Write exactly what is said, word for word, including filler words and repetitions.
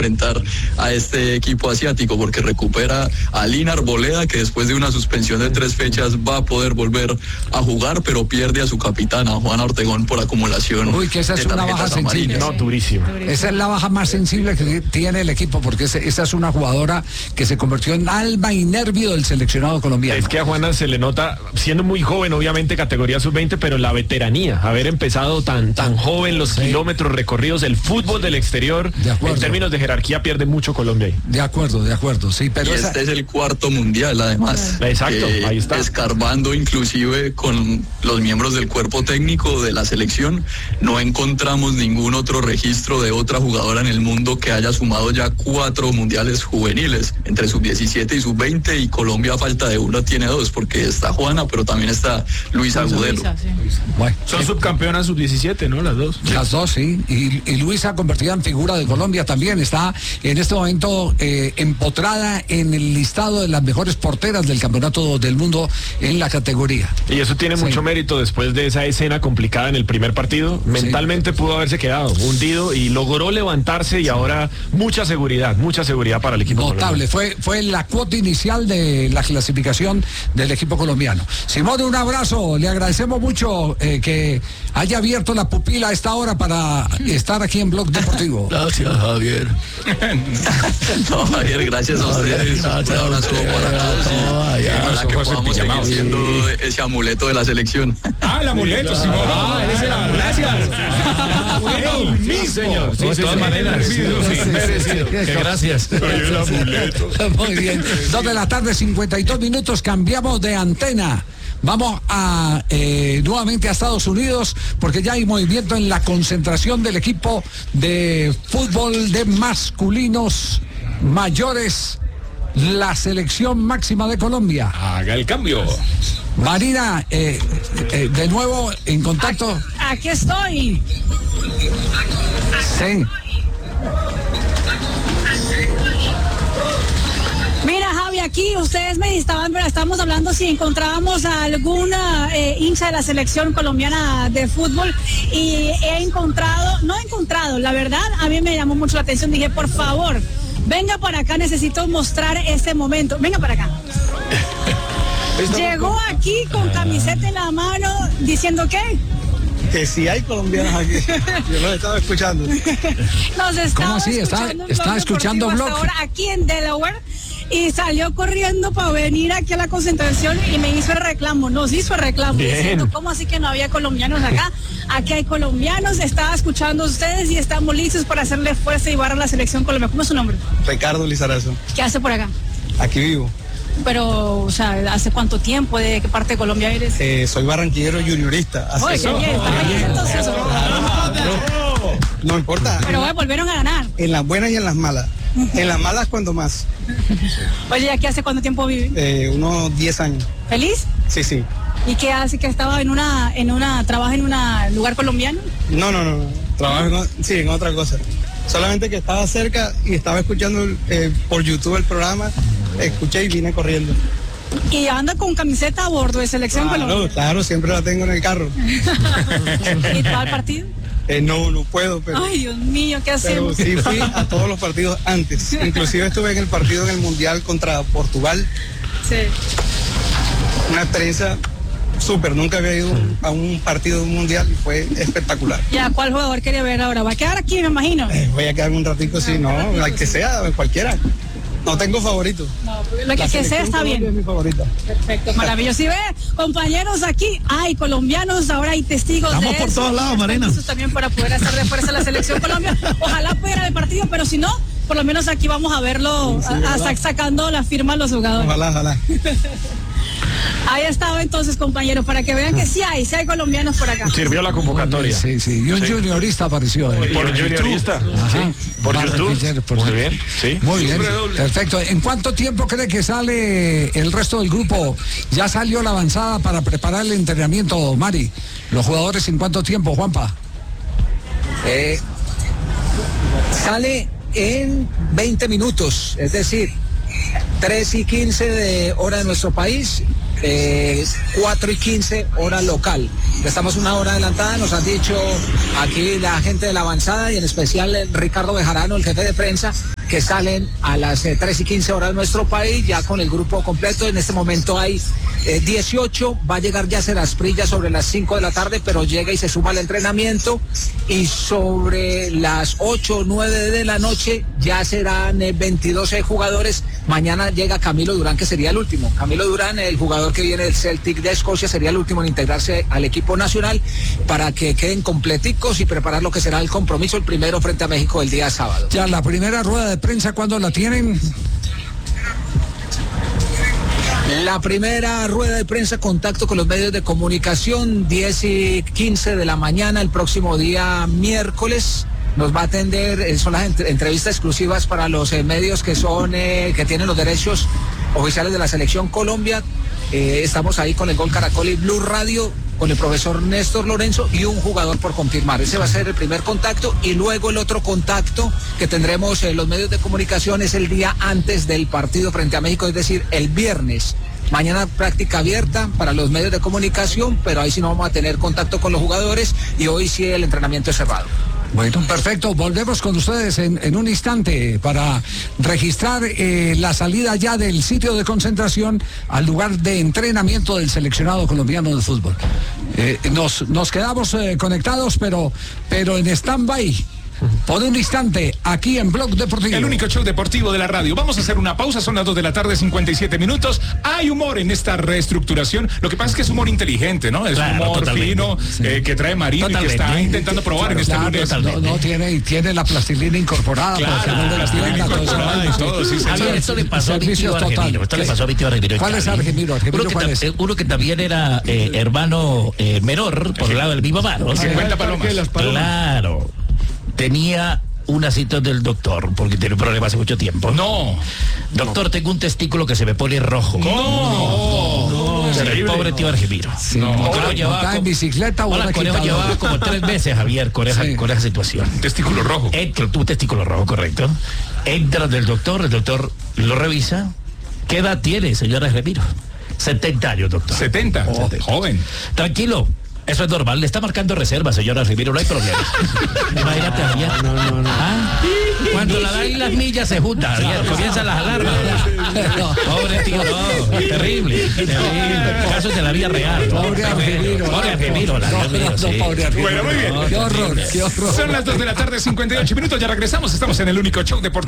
enfrentar a este equipo asiático, porque recupera a Lina Arboleda, que después de una suspensión de tres fechas va a poder volver a jugar, pero pierde a su capitana, Juana Ortegón, por acumulación. Uy, que esa es una baja sensible. No, durísima. Esa es la baja más sensible que tiene el equipo, porque esa es una jugadora que se convirtió en alma y nervio del seleccionado colombiano. Es que a Juana se le nota, siendo muy joven, obviamente, categoría sub veinte, pero la veteranía, haber empezado tan, tan joven, los sí. kilómetros recorridos, el fútbol del exterior, en términos de jerarquía pierde mucho Colombia ahí. De acuerdo, de acuerdo, sí, pero y esa... este es el cuarto mundial, además. Exacto, eh, ahí está. Escarbando inclusive con los miembros del cuerpo técnico de la selección, no encontramos ningún otro registro de otra jugadora en el mundo que haya sumado ya cuatro mundiales juveniles, entre sub diecisiete y sub veinte, y Colombia a falta de uno tiene dos, porque está Juana, pero también está Luisa Agudelo. Luisa, sí. Bueno, son eh, subcampeonas sub diecisiete, ¿no? Las dos. Las dos, sí. Y, y Luisa, convertida en figura de Colombia, también está en este momento eh, empotrada en el listado de las mejores porteras del campeonato del mundo en la categoría. Y eso tiene sí. mucho mérito después de esa escena complicada en el primer partido. Mentalmente sí. pudo haberse quedado hundido y logró levantarse, y ahora mucha seguridad, mucha seguridad para el equipo notable. colombiano. Fue, fue la cuota inicial de la clasificación del equipo colombiano. Simón, un abrazo, le agradecemos mucho eh, que haya abierto la pupila a esta hora para estar aquí en Blog Deportivo. Gracias, Javier. No, Javier, gracias a ustedes. Un abrazo para todos y ojalá que podamos seguir siendo ese amuleto de la selección. Ah, el amuleto, Simón. Ah, eres el amuleto. Gracias. El mismo. Señor. Sí, de todas maneras. Gracias. Soy el amuleto. Muy bien. Dos de la tarde, cincuenta y dos minutos, cambiamos de antena. Vamos a eh, nuevamente a Estados Unidos, porque ya hay movimiento en la concentración del equipo de fútbol de masculinos mayores, la selección máxima de Colombia. Haga el cambio. Marina, eh, eh, de nuevo en contacto. Aquí estoy. Sí. Mira, Javi, aquí ustedes me estaban, pero estábamos hablando si encontrábamos a alguna eh, hincha de la selección colombiana de fútbol, y he encontrado, no he encontrado, la verdad, a mí me llamó mucho la atención. Dije, por favor, venga para acá, necesito mostrar este momento. Venga para acá. Llegó aquí con camiseta en la mano, diciendo ¿qué? Que si hay colombianos aquí. Yo los estaba escuchando. Nos estaba ¿Cómo así? ¿Está, está escuchando Blog? Ahora aquí en Delaware, y salió corriendo para venir aquí a la concentración y me hizo el reclamo, nos hizo el reclamo, Bien. diciendo, ¿cómo así que no había colombianos acá? Aquí hay colombianos, estaba escuchando a ustedes y estamos listos para hacerle fuerza y llevar a la selección colombiana. ¿Cómo es su nombre? Ricardo Lizarazo. ¿Qué hace por acá? Aquí vivo. Pero, o sea, ¿hace cuánto tiempo? ¿De qué parte de Colombia eres? Eh, soy barranquillero juniorista. Así Oye, que- qué bien, está bien, entonces. No importa. Pero bueno, volvieron a ganar. En las buenas y en las malas. En las malas cuando más. Oye, ¿aquí hace cuánto tiempo vive? Eh, unos diez años. ¿Feliz? Sí, sí. ¿Y qué hace? ¿Que estaba en una, en una, trabaja en un lugar colombiano? No, no, no. no. Trabajo en, sí, en otra cosa. Solamente que estaba cerca y estaba escuchando eh, por YouTube el programa. Escuché y vine corriendo. Y anda con camiseta a bordo de selección Claro, colombiana. claro, siempre la tengo en el carro. ¿Y todo el partido? Eh, no, no puedo, pero... Ay, Dios mío, ¿qué Pero hacemos? sí fui a todos los partidos antes. Inclusive estuve en el partido en el Mundial contra Portugal. Sí. Una experiencia súper. Nunca había ido a un partido de un Mundial y fue espectacular. Ya, ¿cuál jugador quería ver ahora? ¿Va a quedar aquí, me imagino? Eh, voy a quedarme un ratico, sí, no, al que sea, cualquiera. No tengo favorito. No, lo que, La que sea selección está Colombia bien. es mi favorita. Perfecto, maravilloso. Y ve, compañeros, aquí hay colombianos, ahora hay testigos Estamos de por eso. todos lados, Están Marina. listos también para poder hacer de fuerza a la selección Colombia. Ojalá pudiera ir al partido, pero si no, por lo menos aquí vamos a verlo, Sí, sí, a- a- ojalá. sacando la firma a los jugadores. Ojalá, ojalá. Ahí estaba entonces, compañeros, para que vean que sí hay, sí hay colombianos por acá. Sirvió la convocatoria. Sí, sí. Y un Sí. juniorista apareció. eh. Por juniorista. Ajá. Sí. Por Barranquillero, YouTube. por Muy sí. bien. Sí. Muy bien, perfecto. ¿En cuánto tiempo cree que sale el resto del grupo? Ya salió la avanzada para preparar el entrenamiento, Mari. ¿Los jugadores en cuánto tiempo, Juanpa? Eh, sale en veinte minutos, es decir, tres y quince de hora de nuestro país, eh, cuatro y quince hora local. Estamos una hora adelantada, nos han dicho aquí la gente de la avanzada y en especial el Ricardo Bejarano, el jefe de prensa, que salen a las eh, tres y quince horas de nuestro país, ya con el grupo completo. En este momento hay eh, dieciocho, va a llegar Yasser Asprilla sobre las cinco de la tarde, pero llega y se suma al entrenamiento, y sobre las ocho o nueve de la noche ya serán eh, veintidós eh, jugadores. Mañana llega Camilo Durán, que sería el último. Camilo Durán, el jugador que viene del Celtic de Escocia, sería el último en integrarse al equipo nacional para que queden completicos y preparar lo que será el compromiso, el primero frente a México el día sábado. Ya la primera rueda de prensa, ¿cuándo la tienen? La primera rueda de prensa, contacto con los medios de comunicación, diez y quince de la mañana, el próximo día miércoles. Nos va a atender, eh, son las ent- entrevistas exclusivas para los eh, medios que son, eh, que tienen los derechos oficiales de la Selección Colombia. Eh, estamos ahí con el Gol Caracol y Blue Radio, con el profesor Néstor Lorenzo y un jugador por confirmar. Ese va a ser el primer contacto, y luego el otro contacto que tendremos en los medios de comunicación es el día antes del partido frente a México, es decir, el viernes. Mañana práctica abierta para los medios de comunicación, pero ahí sí no vamos a tener contacto con los jugadores, y hoy sí el entrenamiento es cerrado. Bueno, perfecto. Volvemos con ustedes en, en un instante para registrar eh, la salida ya del sitio de concentración al lugar de entrenamiento del seleccionado colombiano de fútbol. Eh, nos, nos quedamos eh, conectados, pero, pero en stand-by. Por un instante, aquí en Blog Deportivo. El único show deportivo de la radio. Vamos a hacer una pausa, son las dos de la tarde, cincuenta y siete minutos. Hay humor en esta reestructuración. Lo que pasa es que es humor inteligente, ¿no? Es claro, humor totalmente. fino, Sí. eh, que trae Marino Totalmente. y que está intentando probar Claro, en este claro, lunes. no, no tiene, tiene la plastilina incorporada. Claro, para que no le la plastilina entienda, todo eso. incorporada y todo, sí, sí, A sí. ver, esto le pasó a mi Servicios tío Argemiro. total. Esto le ¿Qué? pasó a mi tío Argemiro. en ¿Cuál es Cali. Argemiro? ¿Argemiro Uno que, cuál ta- es? eh, uno que también era eh, hermano eh, menor, por el lado del mismo mamá, ¿no? cincuenta palomas. Claro. Tenía una cita del doctor, porque tiene un problema hace mucho tiempo. No. Doctor, tengo un testículo que se me pone rojo. No. No. El Terrible. pobre tío Argemiro. Sí, No. monta- Conejo llevaba monta en como- bicicleta o Hola, una Conejo quitadora. llevaba como tres meses, Javier, con esa, Sí. con esa situación. Testículo rojo. Entra, tuvo testículo rojo, correcto. Entra del doctor, el doctor lo revisa. ¿Qué edad tiene, señora Argemiro? setenta años, doctor. setenta. Oh. Joven. Tranquilo. Eso es normal, le está marcando reserva, señora Argemiro, no hay problema. Imagínate, Javier. No, no, no. ¿Ah? Cuando la dan las millas se juntan, Javier, comienzan las alarmas. Pobre tío, no, terrible, terrible. Casos de la vida real. ¿no? Pobre Argemiro. Pobre Argemiro, la No, Dios mío, no, sí. pobre Argemiro. Bueno, muy bien. Qué horror, qué horror. Son las dos de la tarde, cincuenta y ocho minutos. Ya regresamos. Estamos en el único show deportivo.